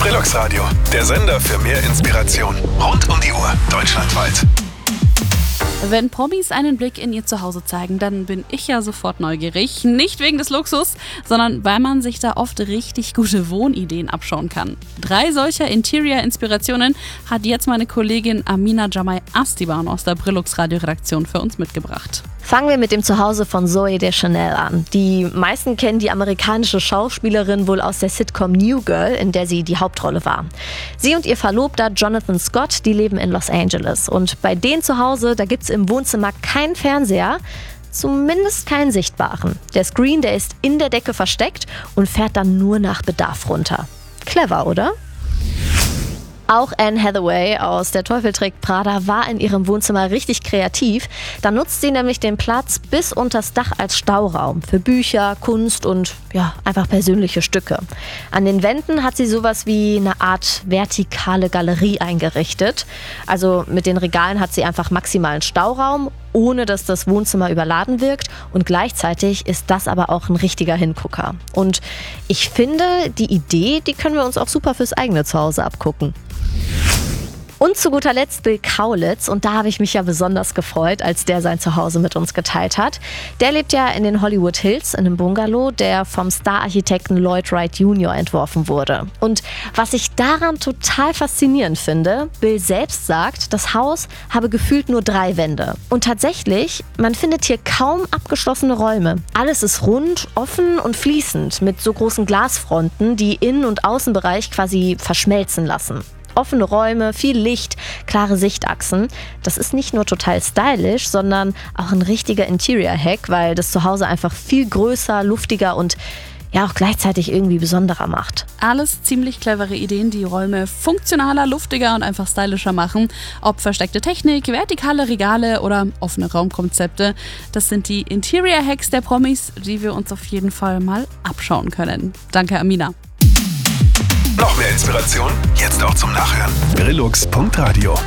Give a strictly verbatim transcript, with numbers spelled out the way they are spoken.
Brillux Radio, der Sender für mehr Inspiration. Rund um die Uhr, deutschlandweit. Wenn Promis einen Blick in ihr Zuhause zeigen, dann bin ich ja sofort neugierig. Nicht wegen des Luxus, sondern weil man sich da oft richtig gute Wohnideen abschauen kann. Drei solcher Interior-Inspirationen hat jetzt meine Kollegin Amina Jamai Astiban aus der Brillux Radio-Redaktion für uns mitgebracht. Fangen wir mit dem Zuhause von Zooey Deschanel an. Die meisten kennen die amerikanische Schauspielerin wohl aus der Sitcom New Girl, in der sie die Hauptrolle war. Sie und ihr Verlobter Jonathan Scott, die leben in Los Angeles. Und bei denen zu Hause, da gibt's im Wohnzimmer keinen Fernseher, zumindest keinen sichtbaren. Der Screen, der ist in der Decke versteckt und fährt dann nur nach Bedarf runter. Clever, oder? Auch Anne Hathaway aus Der Teufel trägt Prada war in ihrem Wohnzimmer richtig kreativ. Da nutzt sie nämlich den Platz bis unters Dach als Stauraum für Bücher, Kunst und ja, einfach persönliche Stücke. An den Wänden hat sie sowas wie eine Art vertikale Galerie eingerichtet. Also mit den Regalen hat sie einfach maximalen Stauraum, ohne dass das Wohnzimmer überladen wirkt, und gleichzeitig ist das aber auch ein richtiger Hingucker. Und ich finde, die Idee, die können wir uns auch super fürs eigene Zuhause abgucken. Und zu guter Letzt Bill Kaulitz, und da habe ich mich ja besonders gefreut, als der sein Zuhause mit uns geteilt hat. Der lebt ja in den Hollywood Hills in einem Bungalow, der vom Star-Architekten Lloyd Wright Junior entworfen wurde. Und was ich daran total faszinierend finde, Bill selbst sagt, das Haus habe gefühlt nur drei Wände. Und tatsächlich, man findet hier kaum abgeschlossene Räume. Alles ist rund, offen und fließend mit so großen Glasfronten, die Innen- und Außenbereich quasi verschmelzen lassen. Offene Räume, viel Licht, klare Sichtachsen. Das ist nicht nur total stylisch, sondern auch ein richtiger Interior-Hack, weil das Zuhause einfach viel größer, luftiger und ja auch gleichzeitig irgendwie besonderer macht. Alles ziemlich clevere Ideen, die Räume funktionaler, luftiger und einfach stylischer machen. Ob versteckte Technik, vertikale Regale oder offene Raumkonzepte. Das sind die Interior-Hacks der Promis, die wir uns auf jeden Fall mal abschauen können. Danke, Amina. Noch mehr Inspiration? Jetzt auch zum Nachhören. Brillux Punkt Radio